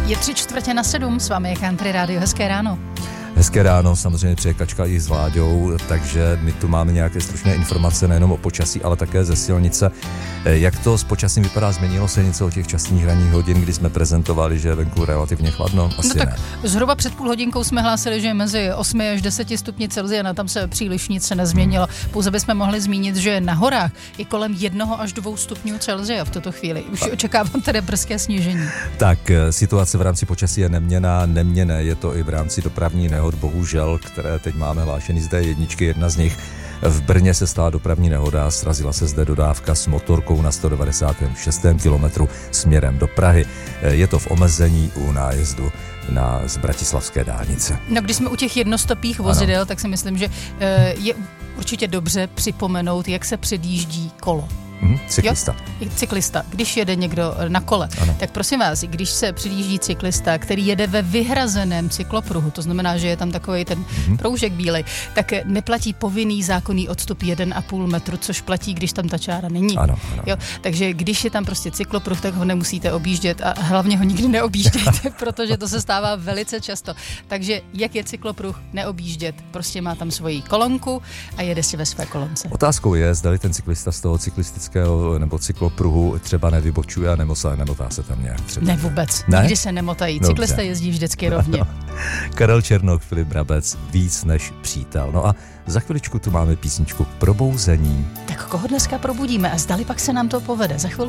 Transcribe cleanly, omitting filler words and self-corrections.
Je 6:45, s vámi je Country Radio, hezké ráno. Hezké ráno, samozřejmě přeje Kačka i s Láďou, takže my tu máme nějaké stručné informace nejenom o počasí, ale také ze silnice. Jak to s počasím vypadá? Změnilo se něco o těch časných ranních hodin, kdy jsme prezentovali, že je venku relativně chladno? Asi no tak ne. Zhruba před půl hodinkou jsme hlásili, že je mezi 8 až 10 stupni Celsia, na tam se příliš nic nezměnilo. Pouze bychom mohli zmínit, že na horách je kolem 1 až 2 stupňů Celsia v tuto chvíli. Už očekávám tedy brzké snížení. Tak situace v rámci počasí je neměnné, je to i v rámci dopravní nehod, bohužel, které teď máme hlášený zde jedničky, jedna z nich. V Brně se stala dopravní nehoda, srazila se zde dodávka s motorkou na 196. kilometru směrem do Prahy. Je to v omezení u nájezdu z bratislavské dálnice. No, když jsme u těch jednostopých vozidel, ano, tak si myslím, že je určitě dobře připomenout, jak se předjíždí kolo. Cyklista. Jo? Cyklista. Když jede někdo na kole, ano, tak prosím vás, když se předjíždí cyklista, který jede ve vyhrazeném cyklopruhu, to znamená, že je tam takovej ten proužek bílej, tak neplatí povinný zákonný odstup 1,5 metru, což platí, když tam ta čára není. Ano. Jo? Takže když je tam prostě cyklopruh, tak ho nemusíte objíždět a hlavně ho nikdy neobjíždějte, protože to se stává velice často. Takže jak je cyklopruh neobjíždět? Prostě má tam svoji kolonku a jede si ve své kolonce. Otázkou je, zdali ten cyklista z toho cyklistického nebo cyklopruhu třeba nevybočuje a nemotá se tam nějak třeba. Ne vůbec, ne? Nikdy se nemotají. Cyklisté jezdí vždycky rovně. Karel Černoch, Filip Brabec, Víc než přítel. No a za chviličku tu máme písničku k probouzení. Tak koho dneska probudíme a zdali pak se nám to povede? Za chvilku